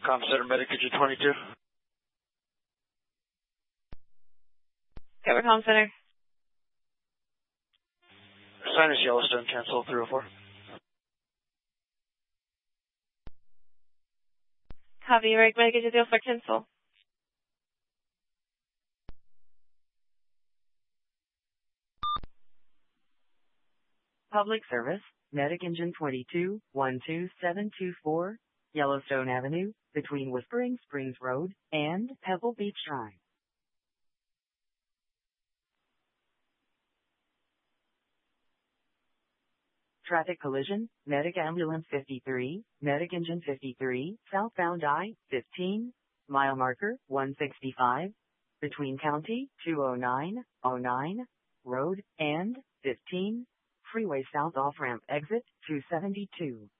Com Center Medic Engine 22. Cover Com Center. Sinus Yellowstone, cancel 304. Copy, Medic Engine 304, cancel. Public service, Medic Engine 22, 12724, Yellowstone Avenue, between Whispering Springs Road and Pebble Beach Shrine. Traffic collision, Medic Ambulance 53, Medic Engine 53, southbound I-15, mile marker 165, between County 20909, Road and 15, Freeway South off-ramp exit 272.